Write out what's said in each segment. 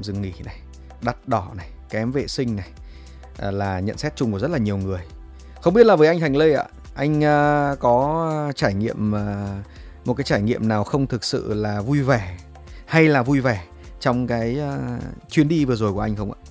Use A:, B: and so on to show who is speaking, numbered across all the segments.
A: trạm dừng nghỉ này, đắt đỏ này, kém vệ sinh này là nhận xét chung của rất là nhiều người. Không biết là với anh Thành Lê ạ, anh có trải nghiệm một cái trải nghiệm nào không thực sự là vui vẻ hay là vui vẻ trong cái chuyến đi vừa rồi của anh không ạ?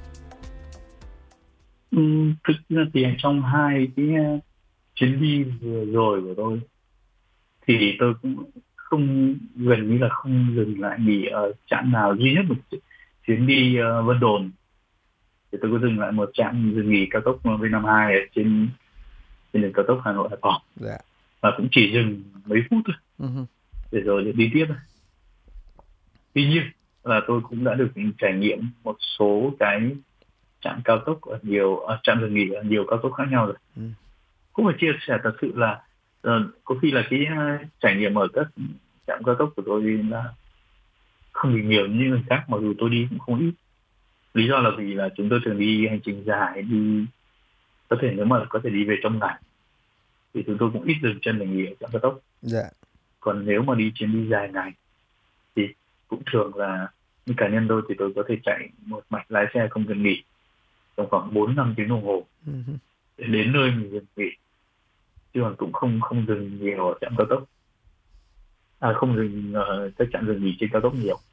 B: Thực ra thì trong hai cái chuyến đi vừa rồi của tôi thì tôi cũng gần như là không dừng lại nghỉ ở trạm nào. Duy nhất một chuyến đi Vân Đồn thì tôi có dừng lại một trạm dừng nghỉ cao tốc V52 ở trên đường cao tốc Hà Nội Hải Phòng,
A: Dạ.
B: và cũng chỉ dừng mấy phút thôi để rồi đi tiếp thôi. Tuy nhiên là tôi cũng đã được trải nghiệm một số cái trạm cao tốc trạm dừng nghỉ ở nhiều cao tốc khác nhau rồi. Cũng phải chia sẻ thật sự là có khi là cái trải nghiệm ở các trạm cao tốc của tôi là không bị nhiều như người khác, mặc dù tôi đi cũng không ít. Lý do là vì là chúng tôi thường đi hành trình dài, đi có thể nếu mà có thể đi về trong ngày thì chúng tôi cũng ít dừng chân để nghỉ ở trạm cao tốc.
A: Dạ.
B: Còn nếu mà đi chuyến đi dài ngày thì cũng thường là như cá nhân tôi thì tôi có thể chạy một mạch lái xe không dừng nghỉ trong khoảng 4-5 tiếng đồng hồ để đến nơi mình dừng nghỉ, chứ còn cũng không dừng nhiều ở trạm cao tốc, không dừng các trạm dừng nghỉ trên cao tốc nhiều.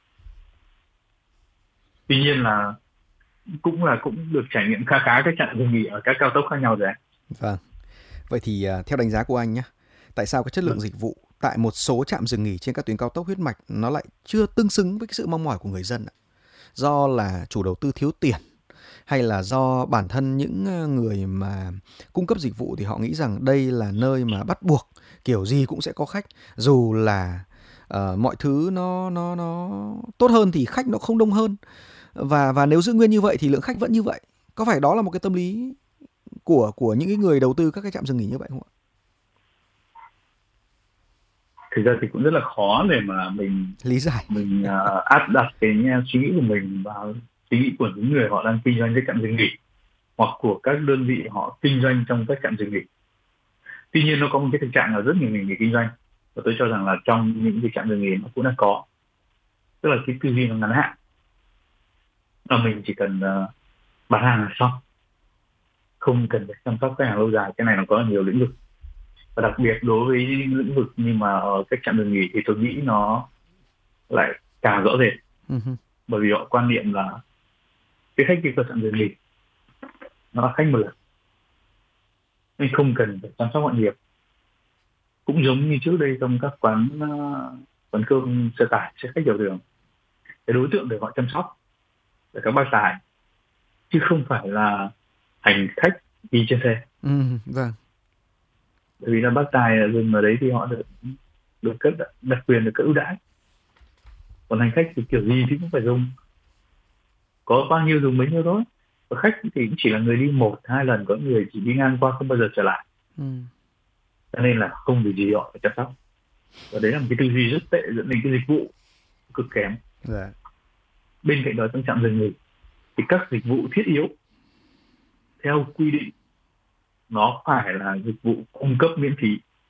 B: Tuy nhiên là cũng được trải nghiệm khá các trạm dừng nghỉ ở các cao tốc khác nhau rồi.
A: Vâng. Vậy thì theo đánh giá của anh nhé, tại sao cái chất lượng dịch vụ tại một số trạm dừng nghỉ trên các tuyến cao tốc huyết mạch nó lại chưa tương xứng với cái sự mong mỏi của người dân ạ? Do là chủ đầu tư thiếu tiền, hay là do bản thân những người mà cung cấp dịch vụ thì họ nghĩ rằng đây là nơi mà bắt buộc kiểu gì cũng sẽ có khách, dù là mọi thứ nó tốt hơn thì khách nó không đông hơn, và nếu giữ nguyên như vậy thì lượng khách vẫn như vậy. Có phải đó là một cái tâm lý của những cái người đầu tư các cái trạm dừng nghỉ như vậy không ạ?
B: Thực ra thì cũng rất là khó để mà mình
A: lý giải,
B: áp đặt cái suy nghĩ của mình vào suy nghĩ của những người họ đang kinh doanh cái trạm dừng nghỉ hoặc của các đơn vị họ kinh doanh trong các trạm dừng nghỉ. Tuy nhiên nó có một cái thực trạng là rất nhiều người kinh doanh, và tôi cho rằng là trong những cái trạm dừng nghỉ nó cũng đang có, tức là cái tư duy nó ngắn hạn, là mình chỉ cần bán hàng là xong, không cần phải chăm sóc khách hàng lâu dài. Cái này nó có nhiều lĩnh vực, và đặc biệt đối với lĩnh vực nhưng mà ở các trạm dừng nghỉ thì tôi nghĩ nó lại càng rõ rệt. Bởi vì họ quan niệm là cái khách đi qua trạm dừng nghỉ nó là khách một lần, nên không cần phải chăm sóc họ nhiều. Cũng giống như trước đây trong các quán cơm xe tải, xe khách dọc đường, cái đối tượng để họ chăm sóc là các bác tài, chứ không phải là hành khách đi trên xe.
A: Vâng.
B: Bởi vì là bác tài dừng ở đấy thì họ được cấp đặc quyền, được cấp ưu đãi. Còn hành khách thì kiểu gì thì cũng phải dùng, có bao nhiêu dùng bấy nhiêu thôi. Và khách thì cũng chỉ là người đi 1-2 lần, có người chỉ đi ngang qua không bao giờ trở lại. Cho nên là không vì gì họ phải chăm sóc. Và đấy là một cái tư duy rất tệ, dẫn đến cái dịch vụ cực kém. Bên cạnh đó trong trạm dừng nghỉ thì các dịch vụ thiết yếu theo quy định nó phải là dịch vụ cung cấp miễn phí.